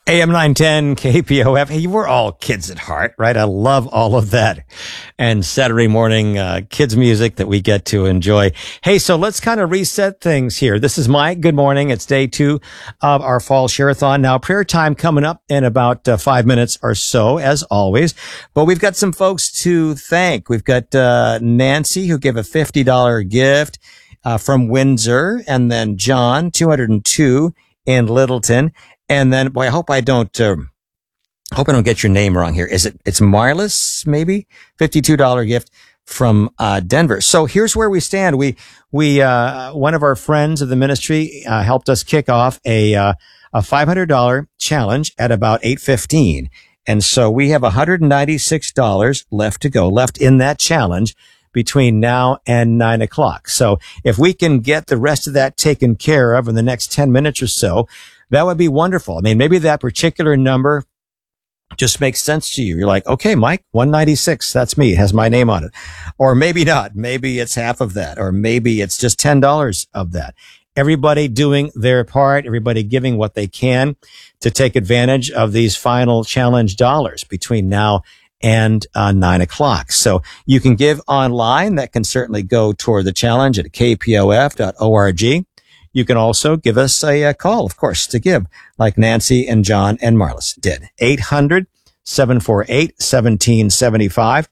AM 910 KPOF. Hey, we're all kids at heart, right? I love all of that. And Saturday morning, kids music that we get to enjoy. Hey, so let's kind of reset things here. This is Mike. Good morning. It's day 2 of our fall share-a-thon. Now, prayer time coming up in about 5 minutes or so, as always. But we've got some folks to thank. We've got Nancy, who gave a $50 gift from Windsor, and then John, 202 in Littleton. And then, boy, I hope I don't get your name wrong here. It's Marlis, maybe? $52 gift from, Denver. So here's where we stand. We, one of our friends of the ministry, helped us kick off a $500 challenge at about 8:15. And so we have $196 left to go, left in that challenge between now and 9 o'clock. So if we can get the rest of that taken care of in the next 10 minutes or so, that would be wonderful. I mean, maybe that particular number just makes sense to you. You're like, okay, Mike, 196. That's me. It has my name on it. Or maybe not. Maybe it's half of that. Or maybe it's just $10 of that. Everybody doing their part. Everybody giving what they can to take advantage of these final challenge dollars between now and 9 o'clock. So you can give online. That can certainly go toward the challenge at kpof.org. You can also give us a call, of course, to give, like Nancy and John and Marlis did. 800-748-1775.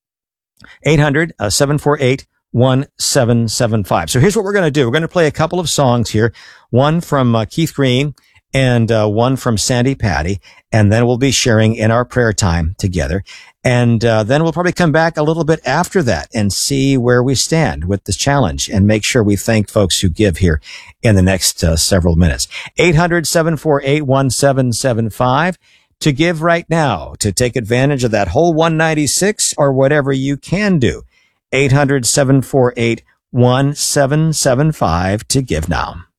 800-748-1775. So here's what we're going to do. We're going to play a couple of songs here. One from Keith Green and one from Sandy Patty. And then we'll be sharing in our prayer time together. And then we'll probably come back a little bit after that and see where we stand with this challenge and make sure we thank folks who give here in the next several minutes. 800-748-1775 to give right now, to take advantage of that whole 196 or whatever you can do. 800-748-1775 to give now.